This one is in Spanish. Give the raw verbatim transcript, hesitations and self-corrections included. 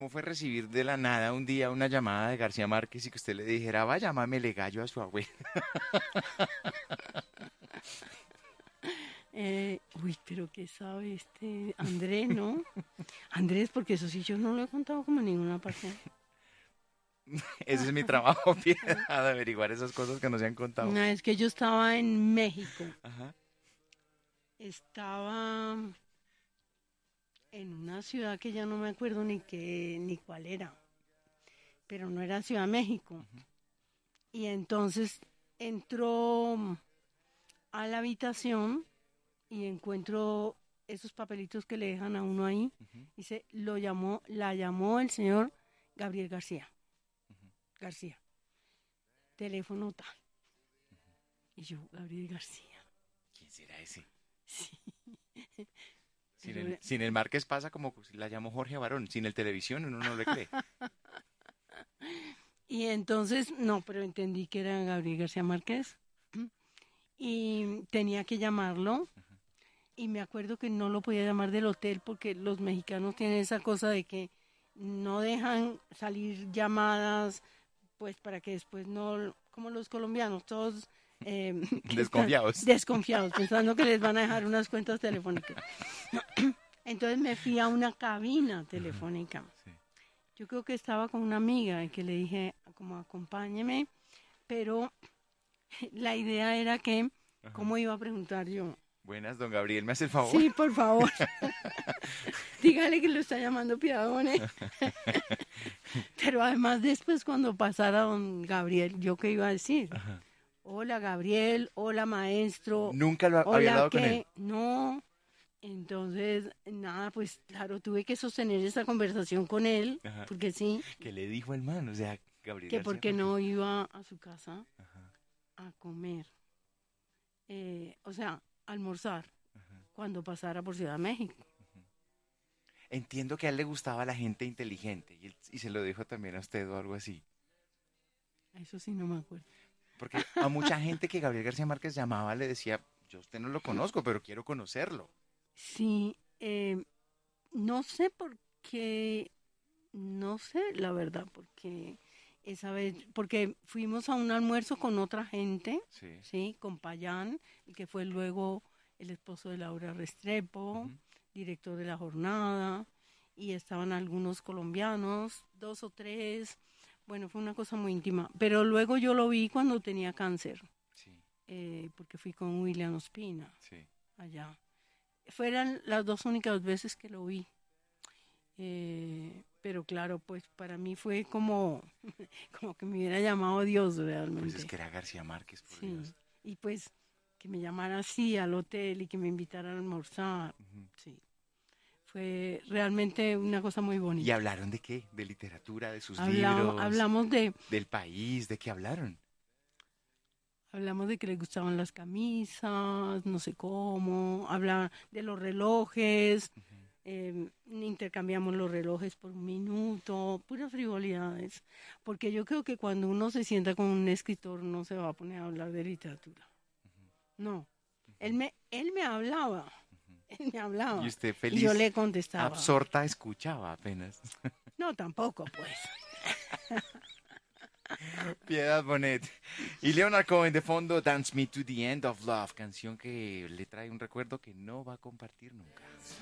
¿Cómo fue recibir de la nada un día una llamada de García Márquez y que usted le dijera, vaya, llámamele gallo a su abuela? Eh, uy, pero ¿qué sabe este Andrés, no? Andrés, porque eso sí yo no lo he contado como en ninguna parte. Ese es mi trabajo, Piedad, de averiguar esas cosas que no se han contado. Una vez que yo estaba en México, Ajá. estaba en una ciudad que ya no me acuerdo ni qué ni cuál era, pero no era Ciudad de México. Y entonces entró a la habitación y encuentro esos papelitos que le dejan a uno ahí. Ujú, Dice, lo llamó, la llamó el señor Gabriel García. ujú. García, teléfono tal. Y yo, Gabriel García. ¿Quién será ese? Sí. Sin Pero, el, sin el Márquez pasa como si la llamó Jorge Barón. Sin el televisión uno no le cree. y entonces, no, pero entendí que era Gabriel García Márquez. Y tenía que llamarlo. Y me acuerdo que no lo podía llamar del hotel porque los mexicanos tienen esa cosa de que no dejan salir llamadas, pues para que después no, como los colombianos, todos eh, que están Desconfiados. desconfiados, pensando que les van a dejar unas cuentas telefónicas. Entonces me fui a una cabina Ajá, telefónica. sí. Yo creo que estaba con una amiga y que le dije, como acompáñeme, pero la idea era que, Ajá. ¿cómo iba a preguntar yo? Buenas, don Gabriel, ¿me hace el favor? Sí, por favor, dígale que lo está llamando Piadone. Pero además después cuando pasara don Gabriel, ¿yo qué iba a decir? Ajá. Hola Gabriel, hola maestro, Nunca lo ha- había hola hablado con él. qué, no. Entonces, nada, pues claro, tuve que sostener esa conversación con él, Ajá. porque sí, ¿Qué le dijo el man? O sea, Gabriel que García porque Márquez. no iba a su casa Ajá, a comer, eh, o sea, almorzar, ajá, cuando pasara por Ciudad de México. ujú. Entiendo que a él le gustaba la gente inteligente y, él- y se lo dijo también a usted o algo así. Eso sí no me acuerdo. Porque a mucha gente que Gabriel García Márquez llamaba le decía, yo a usted no lo conozco, pero quiero conocerlo. Sí, eh, no sé por qué, no sé la verdad, porque esa vez, porque fuimos a un almuerzo con otra gente, Sí. sí, con Payán, el que fue luego el esposo de Laura Restrepo, Ujú. director de la jornada, y estaban algunos colombianos, dos o tres, bueno, fue una cosa muy íntima, pero luego yo lo vi cuando tenía cáncer, Sí, eh, porque fui con William Ospina sí. allá. Fueran las dos únicas veces que lo vi. Eh, pero claro, pues para mí fue como, como que me hubiera llamado Dios Pues es realmente. que era García Márquez, por Sí. Dios. Y pues que me llamara así al hotel y que me invitara a almorzar. Ujú. Sí. Fue realmente una cosa muy ¿Y bonita. hablaron de qué? ¿De literatura, de sus Habla- libros, hablamos de, del país? ¿De qué hablaron? hablamos de que le gustaban las camisas, no sé cómo, habla de los relojes, Ujú. eh, intercambiamos los relojes por un minuto, puras frivolidades, porque yo creo que cuando uno se sienta con un escritor no se va a poner a hablar de literatura, no, él me, él me hablaba, él me Y hablaba, usted y yo feliz, le contestaba, absorta, escuchaba apenas. no, tampoco pues. Piedad Bonet. Y Leonard Cohen de fondo, Dance Me to the End of Love, canción que le trae un recuerdo que no va a compartir nunca.